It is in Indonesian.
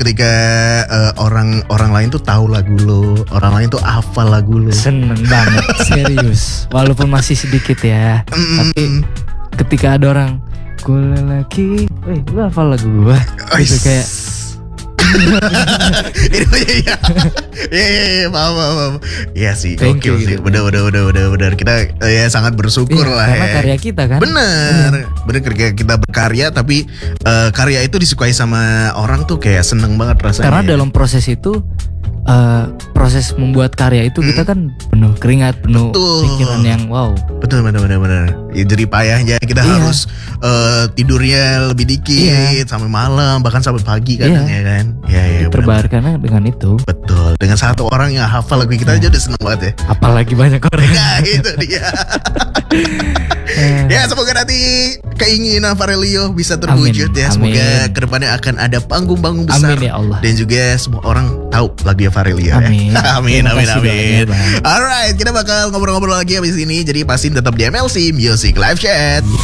ketika orang lain tuh tahu lagu lo, orang lain tuh hafal lagu lo. Seneng banget, serius. Walaupun masih sedikit ya, tapi ketika ada orang gue lagi, lu hafal lagu gue, gitu kayak. Iya, paham. Iya sih, Thank gokil you, sih. gitu. Bener. Kita ya sangat bersyukur Iya, lah karena ya. karya kita kan. Bener ketika kita berkarya, tapi karya itu disukai sama orang tuh kayak seneng banget rasanya. Karena dalam proses itu, proses membuat karya itu kita kan penuh keringat, penuh Betul. pikiran yang wow. Betul. Ya, jadi payahnya kita harus tidurnya lebih dikit sampai malam, bahkan sampai pagi kadang ya kan. Ya, Terbayarkan dengan itu. betul. Dengan satu orang yang hafal lagu kita aja udah seneng banget ya. Apalagi banyak orang. Nah, itu dia. Ya, semoga nanti keinginan Farelio bisa terwujud ya. Semoga kedepannya akan ada panggung-panggung besar. Amin ya Allah. Dan juga semua orang tahu lagu Farelio Amin. ya. Amin. Terima kasih banyak, Bang. Alright, kita bakal ngobrol-ngobrol lagi habis ini. Jadi pasti tetap di MLC Music Live Chat.